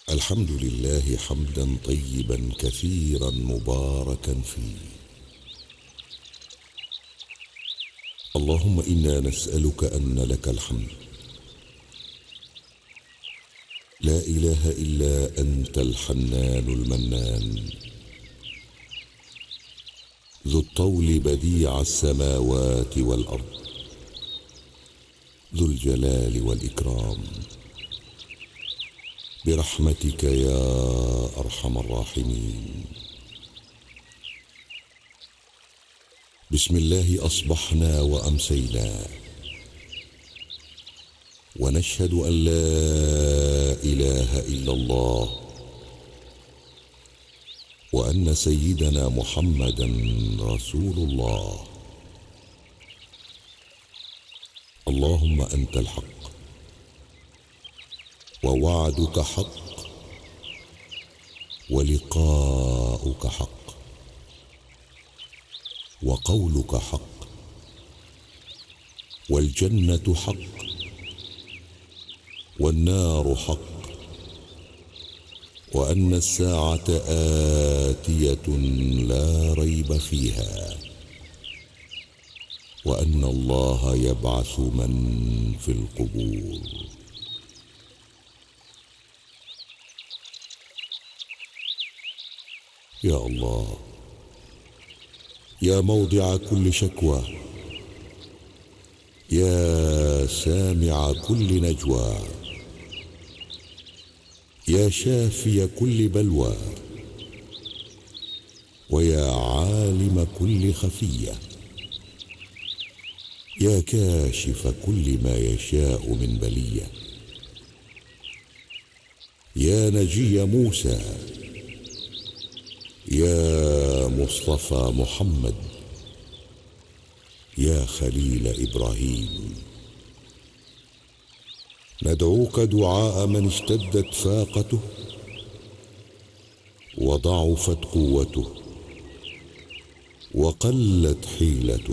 الحمد لله حمدا طيبا كثيرا مباركا فيه. اللهم إنا نسألك أن لك الحمد، لا إله إلا أنت الحنان المنان، ذو الطول بديع السماوات والأرض، ذو الجلال والإكرام، برحمتك يا أرحم الراحمين. بسم الله أصبحنا وأمسينا، ونشهد أن لا إله إلا الله، وأن سيدنا محمدا رسول الله. اللهم أنت الحق، ووعدك حق، ولقاؤك حق، وقولك حق، والجنة حق، والنار حق، وأن الساعة آتية لا ريب فيها، وأن الله يبعث من في القبور. يا الله، يا موضع كل شكوى، يا سامع كل نجوى، يا شافي كل بلوى، ويا عالم كل خفية، يا كاشف كل ما يشاء من بلية، يا نجي موسى، يا مصطفى محمد، يا خليل إبراهيم. ندعوك دعاء من اشتدت فاقته وضعفت قوته وقلت حيلته،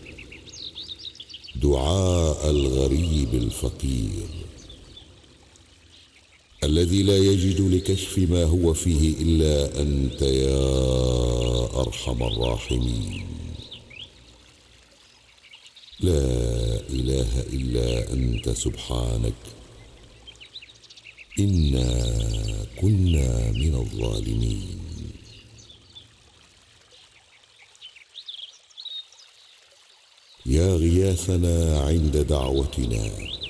دعاء الغريب الفقير الذي لا يجد لكشف ما هو فيه إلا أنت يا أرحم الراحمين. لا إله إلا أنت سبحانك، إنا كنا من الظالمين. يا غياثنا عند دعوتنا،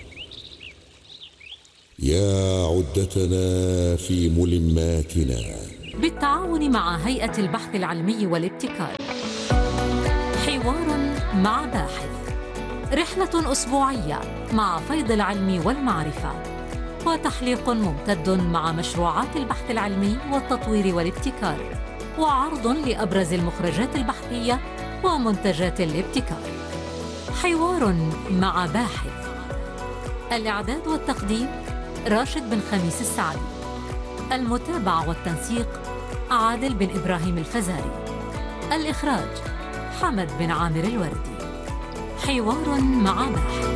يا عدتنا في ملماتنا. بالتعاون مع هيئة البحث العلمي والابتكار، حوار مع باحث، رحلة أسبوعية مع فيض العلم والمعرفة، وتحليق ممتد مع مشروعات البحث العلمي والتطوير والابتكار، وعرض لأبرز المخرجات البحثية ومنتجات الابتكار. حوار مع باحث. الإعداد والتقديم راشد بن خميس السعدي، المتابعة والتنسيق عادل بن إبراهيم الفزاري، الإخراج حمد بن عامر الوردي. حوار مع باحث.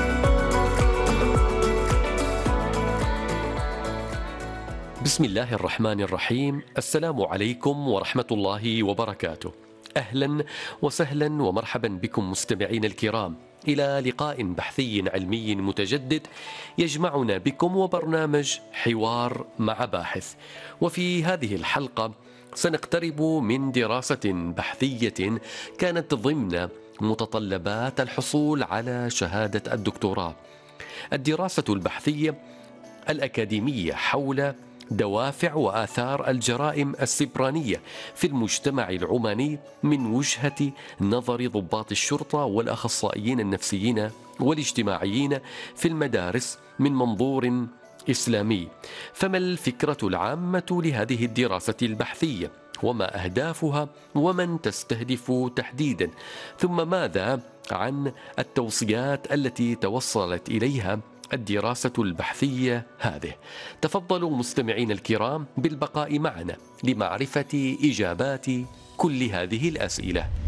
بسم الله الرحمن الرحيم. السلام عليكم ورحمة الله وبركاته. أهلا وسهلا ومرحبا بكم مستمعين الكرام إلى لقاء بحثي علمي متجدد يجمعنا بكم وبرنامج حوار مع باحث. وفي هذه الحلقة سنقترب من دراسة بحثية كانت ضمن متطلبات الحصول على شهادة الدكتوراه. الدراسة البحثية الأكاديمية حول دوافع وآثار الجرائم السبرانية في المجتمع العماني من وجهة نظر ضباط الشرطة والأخصائيين النفسيين والاجتماعيين في المدارس من منظور إسلامي. فما الفكرة العامة لهذه الدراسة البحثية؟ وما أهدافها؟ ومن تستهدف تحديدا؟ ثم ماذا عن التوصيات التي توصلت إليها الدراسة البحثية هذه؟ تفضلوا مستمعين الكرام بالبقاء معنا لمعرفة إجابات كل هذه الأسئلة.